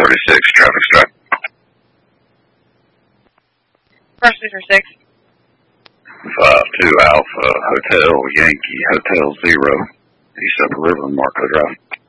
36, traffic stop. First 6. 52 Alpha, Hotel Yankee, Hotel 0, East Upper River, Marco Drive.